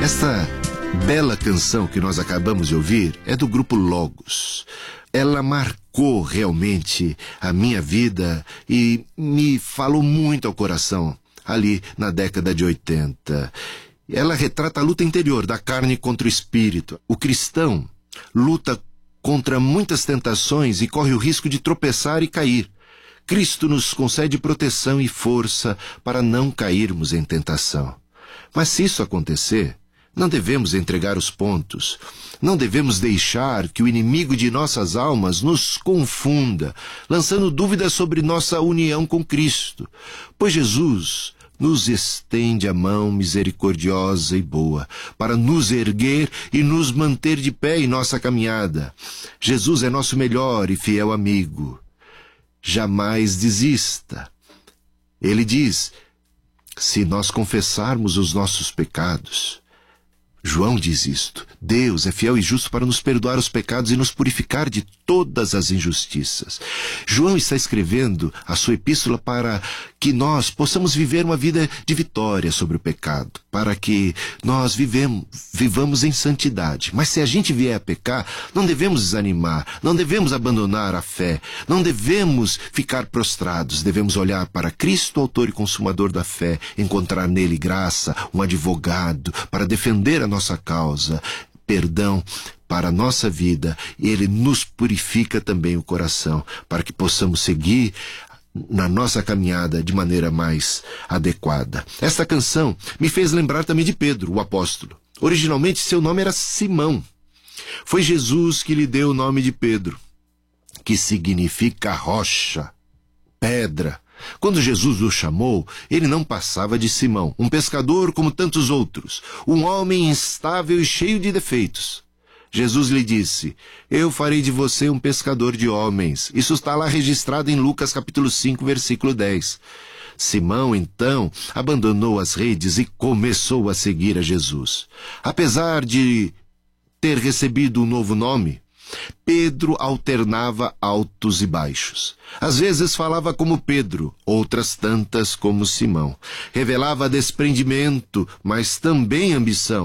Esta bela canção que nós acabamos de ouvir é do grupo Logos. Ela marcou realmente a minha vida e me falou muito ao coração ali na década de 80. Ela retrata a luta interior da carne contra o espírito. O cristão luta contra muitas tentações e corre o risco de tropeçar e cair. Cristo nos concede proteção e força para não cairmos em tentação. Mas se isso acontecer, não devemos entregar os pontos. Não devemos deixar que o inimigo de nossas almas nos confunda, lançando dúvidas sobre nossa união com Cristo. Pois Jesus nos estende a mão misericordiosa e boa para nos erguer e nos manter de pé em nossa caminhada. Jesus é nosso melhor e fiel amigo. Jamais desista. Ele diz: se nós confessarmos os nossos pecados, João diz isto: Deus é fiel e justo para nos perdoar os pecados e nos purificar de todas as injustiças. João está escrevendo a sua epístola para que nós possamos viver uma vida de vitória sobre o pecado, para que nós vivamos em santidade. Mas se a gente vier a pecar, não devemos desanimar, não devemos abandonar a fé, não devemos ficar prostrados, devemos olhar para Cristo, autor e consumador da fé, encontrar nele graça, um advogado para defender a nossa causa, perdão para a nossa vida. Ele nos purifica também o coração, para que possamos seguir na nossa caminhada de maneira mais adequada. Esta canção me fez lembrar também de Pedro, o apóstolo. Originalmente seu nome era Simão. Foi Jesus que lhe deu o nome de Pedro, que significa rocha, pedra. Quando Jesus o chamou, ele não passava de Simão, um pescador como tantos outros, um homem instável e cheio de defeitos. Jesus lhe disse: eu farei de você um pescador de homens. Isso está lá registrado em Lucas capítulo 5, versículo 10. Simão, então, abandonou as redes e começou a seguir a Jesus. Apesar de ter recebido um novo nome, Pedro alternava altos e baixos. Às vezes falava como Pedro, outras tantas como Simão. Revelava desprendimento, mas também ambição.